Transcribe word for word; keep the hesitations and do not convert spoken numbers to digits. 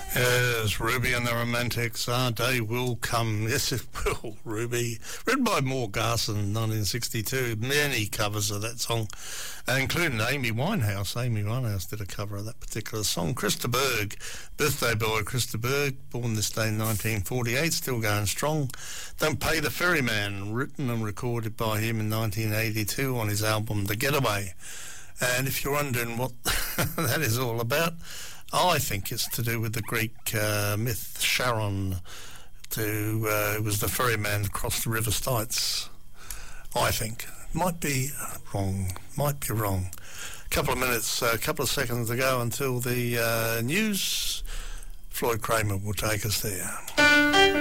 Yes, Ruby and the Romantics. Our day will come. Yes, it will, Ruby. Written by Moore Garson, nineteen sixty-two. Many covers of that song, including Amy Winehouse. Amy Winehouse did a cover of that particular song. Christa Berg, birthday boy Christa Berg, born this day in nineteen forty-eight, still going strong. Don't Pay the Ferryman, written and recorded by him in nineteen eighty-two on his album The Getaway. And if you're wondering what that is all about, I think it's to do with the Greek uh, myth Charon, to, uh, who was the ferryman that crossed the River Styx. I think. Might be wrong. Might be wrong. A couple of minutes, a uh, couple of seconds to go until the uh, news. Floyd Kramer will take us there.